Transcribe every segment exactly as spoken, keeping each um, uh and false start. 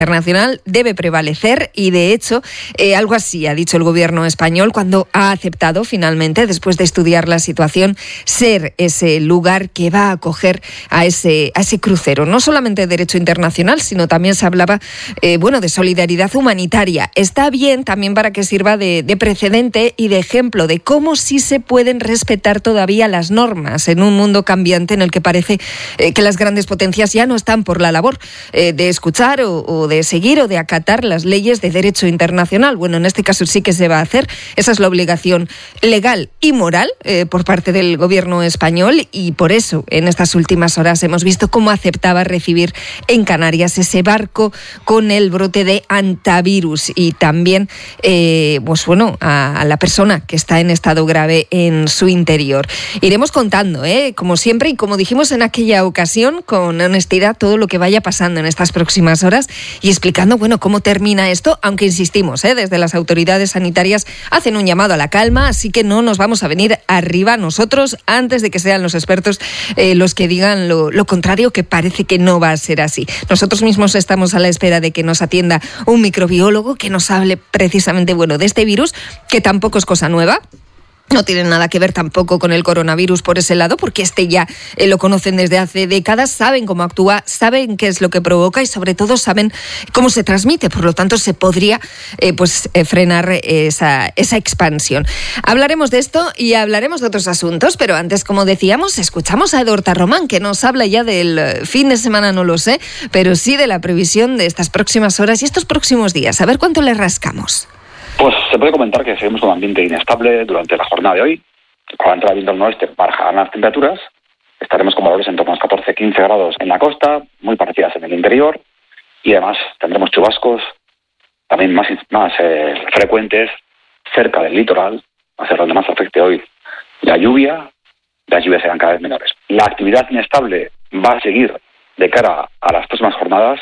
internacional debe prevalecer y, de hecho, eh, algo así ha dicho el gobierno español cuando ha aceptado finalmente, después de estudiar la situación, ser ese lugar que va a acoger a ese, a ese crucero. No solamente de derecho internacional, sino también se hablaba eh, bueno, de solidaridad humanitaria. Está bien también para que sirva de, de precedente y de ejemplo de cómo sí se pueden respetar todavía las normas en un mundo cambiante en el que parece eh, que las grandes potencias ya no están por la labor eh, de escuchar o, o de seguir o de acatar las leyes de derecho internacional. Bueno, en este caso sí que se va a hacer. Esa es la obligación legal y moral eh, por parte del gobierno español, y por eso en estas últimas horas hemos visto cómo aceptaba recibir en Canarias ese barco con el brote de hantavirus y también eh, pues bueno, a, a la persona que está en estado grave en su interior. Iremos contando, ¿eh? como siempre, y como dijimos en aquella ocasión, con honestidad, todo lo que vaya pasando en estas próximas horas y explicando, bueno, cómo termina esto, aunque insistimos, ¿eh? desde las autoridades sanitarias hacen un llamado a la calma, así que no nos vamos a venir arriba nosotros antes de que sean los expertos eh, los que digan lo, lo contrario, que parece que no va a ser así. Nosotros mismos estamos a la espera de que nos atienda un microbiólogo que nos hable precisamente, bueno, de este virus, que tampoco es cosa nueva. No tiene nada que ver tampoco con el coronavirus por ese lado, porque este ya eh, lo conocen desde hace décadas, saben cómo actúa, saben qué es lo que provoca y sobre todo saben cómo se transmite. Por lo tanto, se podría eh, pues eh, frenar esa, esa expansión. Hablaremos de esto y hablaremos de otros asuntos, pero antes, como decíamos, escuchamos a Edorta Román, que nos habla ya del fin de semana, no lo sé, pero sí de la previsión de estas próximas horas y estos próximos días. A ver cuánto le rascamos. Pues se puede comentar que seguimos con un ambiente inestable durante la jornada de hoy. Con la entrada del viento del noreste bajarán las temperaturas. Estaremos con valores en torno a los catorce a quince grados en la costa, muy parecidas en el interior. Y además tendremos chubascos también más, más eh, frecuentes cerca del litoral, va a ser donde más afecte hoy la lluvia. Las lluvias serán cada vez menores. La actividad inestable va a seguir de cara a las próximas jornadas.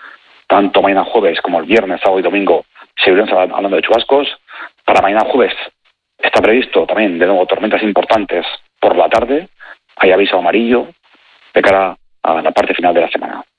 Tanto mañana jueves como el viernes, sábado y domingo seguiremos hablando de chubascos. Para mañana jueves está previsto también, de nuevo, tormentas importantes por la tarde. Hay aviso amarillo de cara a la parte final de la semana.